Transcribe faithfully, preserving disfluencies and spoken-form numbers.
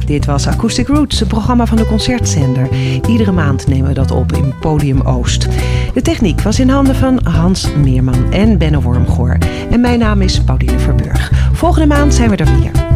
Dit was Acoustic Roots, het programma van de Concertzender. Iedere maand nemen we dat op in Podium Oost. De techniek was in handen van Hans Meerman en Benno Wormgoor. En mijn naam is Pauline Verburg. Volgende maand zijn we er weer.